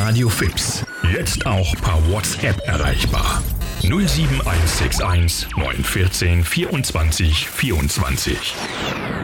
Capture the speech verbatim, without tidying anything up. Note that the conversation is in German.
Radio Fips. Jetzt auch per WhatsApp erreichbar. null sieben eins sechs eins neun eins vier vierundzwanzig vierundzwanzig.